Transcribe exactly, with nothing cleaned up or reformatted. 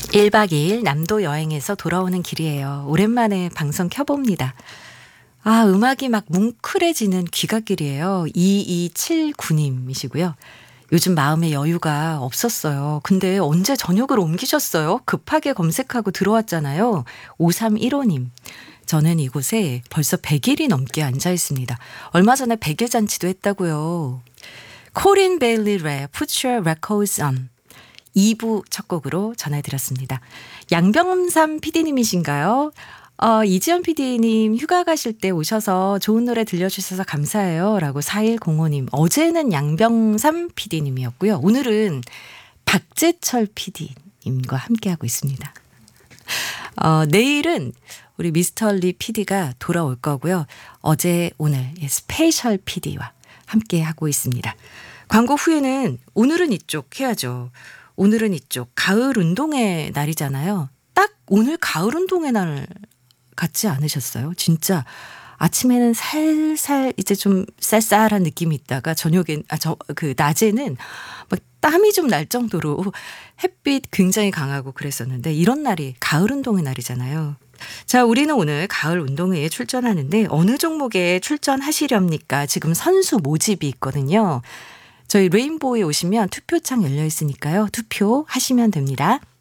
일박 이일 남도 여행에서 돌아오는 길이에요. 오랜만에 방송 켜봅니다. 아, 음악이 막 뭉클해지는 귀갓길이에요. 이이칠구 님이시고요. 요즘 마음의 여유가 없었어요. 근데 언제 저녁을 옮기셨어요? 급하게 검색하고 들어왔잖아요. 오삼일오 님. 저는 이곳에 벌써 백 일이 넘게 앉아 있습니다. 얼마 전에 백 일 잔치도 했다고요. 코린 베일리 랩, Put Your Records On. 이 부 첫 곡으로 전해드렸습니다. 양병삼 피디님이신가요? 어, 이지연 피디님 휴가 가실 때 오셔서 좋은 노래 들려주셔서 감사해요. 라고 사일공오 님. 어제는 양병삼 피디님이었고요. 오늘은 박재철 피디님과 함께하고 있습니다. 어, 내일은 우리 미스터리 피디가 돌아올 거고요. 어제 오늘 스페셜 피디와 함께하고 있습니다. 광고 후에는 오늘은 이쪽 해야죠. 오늘은 이쪽 가을 운동회 날이잖아요. 딱 오늘 가을 운동회 날 같지 않으셨어요? 진짜 아침에는 살살 이제 좀 쌀쌀한 느낌이 있다가 저녁엔 아 저 그 낮에는 막 땀이 좀 날 정도로 햇빛 굉장히 강하고 그랬었는데 이런 날이 가을 운동회 날이잖아요. 자, 우리는 오늘 가을 운동회에 출전하는데 어느 종목에 출전하시렵니까? 지금 선수 모집이 있거든요. 저희 레인보우에 오시면 투표창 열려 있으니까요. 투표하시면 됩니다.